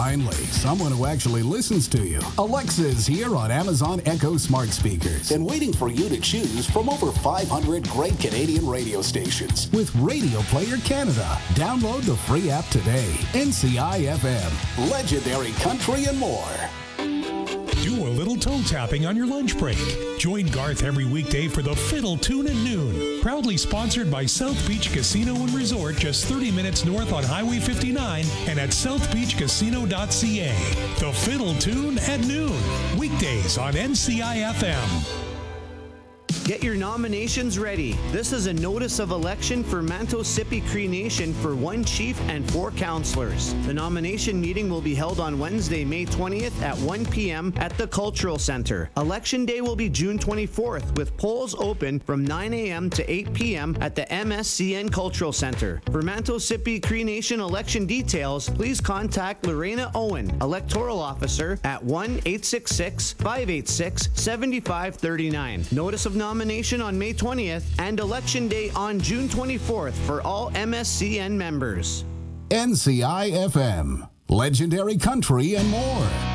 Finally, someone who actually listens to you. Alexa is here on Amazon Echo smart speakers and waiting for you to choose from over 500 great Canadian radio stations. With Radio Player Canada, download the free app today. NCI FM, legendary country and more. Do a little toe tapping on your lunch break. Join Garth every weekday for the Fiddle Tune at noon. Proudly sponsored by South Beach Casino and Resort, just 30 minutes north on Highway 59 and at southbeachcasino.ca. The Fiddle Tune at noon. Weekdays on NCI FM. Get your nominations ready. This is a notice of election for Manto Sipi Cree Nation for 1 chief and 4 councillors. The nomination meeting will be held on Wednesday, May 20th at 1 p.m. at the Cultural Centre. Election day will be June 24th with polls open from 9 a.m. to 8 p.m. at the MSCN Cultural Centre. For Manto Sipi Cree Nation election details, please contact Lorena Owen, Electoral Officer, at 1-866-586-7539. Notice of nomination on May 20th and Election Day on June 24th for all MSCN members. NCI FM, legendary country and more.